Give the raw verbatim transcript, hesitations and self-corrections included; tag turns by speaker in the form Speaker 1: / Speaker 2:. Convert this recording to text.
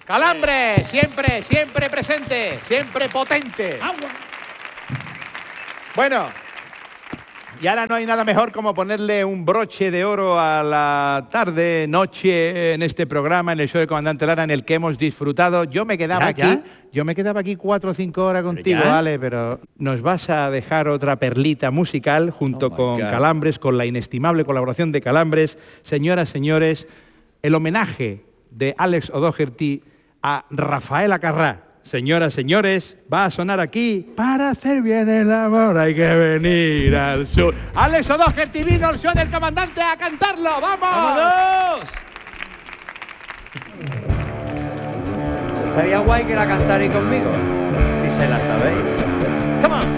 Speaker 1: Calambres, siempre, siempre presente, siempre potente.
Speaker 2: Agua.
Speaker 1: Bueno, y ahora no hay nada mejor como ponerle un broche de oro a la tarde, noche en este programa, en el show de Comandante Lara, en el que hemos disfrutado. Yo me quedaba
Speaker 2: ¿Ya,
Speaker 1: aquí,
Speaker 2: ya?
Speaker 1: yo me quedaba aquí cuatro o cinco horas contigo,
Speaker 2: ya?
Speaker 1: Ale, pero nos vas a dejar otra perlita musical junto
Speaker 2: Oh, my
Speaker 1: con
Speaker 2: God.
Speaker 1: Calambres, con la inestimable colaboración de Calambres. Señoras, señores, el homenaje de Alex O'Doherty a Rafael Acarrá. Señoras, señores, va a sonar aquí. Para hacer bien el amor hay que venir al sur. Alex O'Doherty vino al show del comandante a cantarlo. ¡Vamos!
Speaker 2: ¡Vámonos!
Speaker 3: Estaría guay que la cantarais conmigo, si se la sabéis. Come on.